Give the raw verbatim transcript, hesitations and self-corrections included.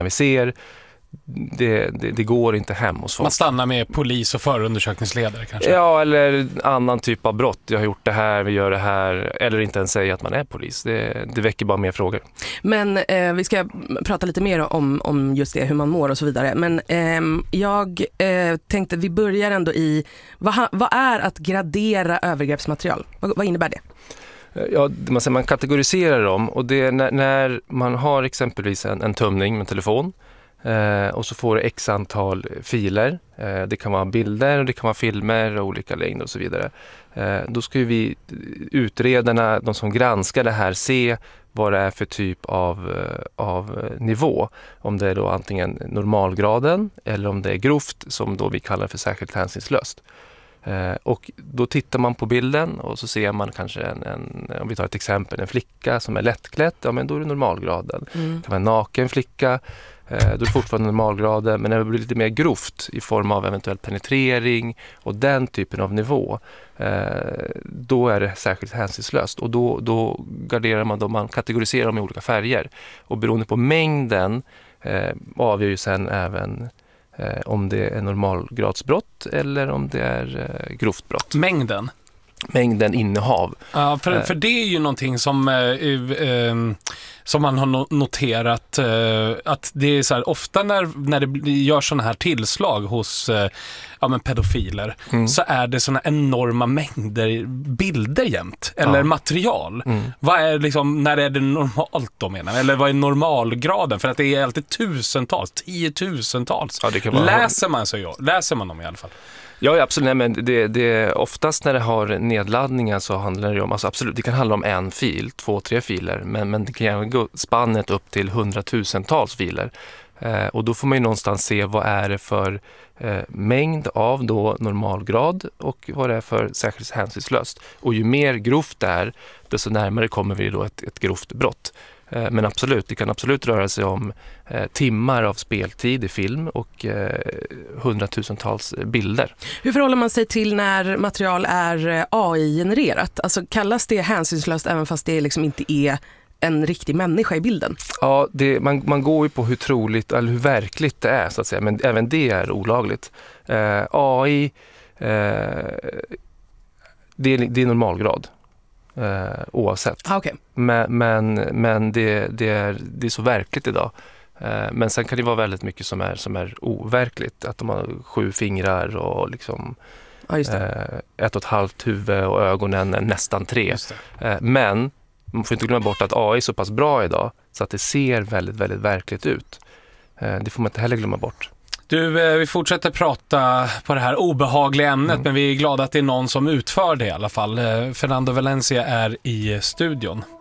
vi ser, det, det, det går inte hem hos folk. Man stannar med polis och förundersökningsledare kanske? Ja, eller annan typ av brott. Jag har gjort det här, vi gör det här. Eller inte ens säga att man är polis. Det, det väcker bara mer frågor. Men eh, vi ska prata lite mer om, om just det, hur man mår och så vidare. Men eh, jag eh, tänkte, vi börjar ändå i, vad, vad är att gradera övergreppsmaterial? Vad, vad innebär det? Ja, man, man kategoriserar dem, och det är när, när man har exempelvis en, en tömning med telefon eh, och så får du x antal filer. Eh, det kan vara bilder och det kan vara filmer och olika längder och så vidare. Eh, då ska ju vi, utredarna, de som granskar det här, se vad det är för typ av, av nivå. Om det är då antingen normalgraden eller om det är grovt, som då vi kallar för särskilt hänsynslöst. Eh, och då tittar man på bilden och så ser man kanske en, en, om vi tar ett exempel, en flicka som är lättklätt, ja men då är det normalgraden. Mm. Det kan vara en naken flicka, eh, då är det fortfarande normalgraden, men när det blir lite mer grovt i form av eventuell penetrering och den typen av nivå, eh, då är det särskilt hänsynslöst, och då, då garderar man dem, man kategoriserar dem i olika färger, och beroende på mängden eh, avgör ju sen även Eh, om det är normalgradsbrott eller om det är eh, grovt brott. Mängden? Mängden innehav. Ja, för, för det är ju någonting som, eh, eh, som man har noterat, eh, att det är så här, ofta när, när det görs sådana här tillslag hos eh, ja, men pedofiler, mm. så är det sådana enorma mängder bilder jämt, eller ja. material. Mm. Vad är liksom, när är det normalt då, menar? Eller vad är normalgraden? För att det är alltid tusentals, tiotusentals. Ja, det kan vara... Läser man så ja, läser man dem i alla fall. Ja, absolut. Nej, men det, det, oftast när det har nedladdningar så handlar det om, alltså absolut, det kan handla om en fil, två, tre filer, men, men det kan gå spannet upp till hundratusentals filer. Eh, och då får man ju någonstans se vad är det för eh, mängd av då normalgrad och vad det är för särskilt hänsynslöst. Och ju mer grovt det är, desto närmare kommer vi då ett, ett grovt brott. Eh, men absolut, det kan absolut röra sig om eh, timmar av speltid i film och eh, hundratusentals bilder. Hur förhåller man sig till när material är A I-genererat? Alltså kallas det hänsynslöst även fast det liksom inte är en riktig människa i bilden? Ja, det, man, man går ju på hur troligt eller hur verkligt det är, så att säga, men även det är olagligt. Eh, A I, eh, det, är, det är normalgrad. Eh, oavsett. Ah, okay. Men, men, men det, det, är, det är så verkligt idag. Eh, men sen kan det vara väldigt mycket som är, som är overkligt. Att de har sju fingrar och liksom ah, just det. Eh, ett och ett halvt huvud och ögonen är nästan tre. Eh, men man får inte glömma bort att A I är så pass bra idag så att det ser väldigt, väldigt verkligt ut. Eh, det får man inte heller glömma bort. Du, vi fortsätter prata på det här obehagliga ämnet, mm. men vi är glada att det är någon som utför det i alla fall. Fernando Valencia är i studion.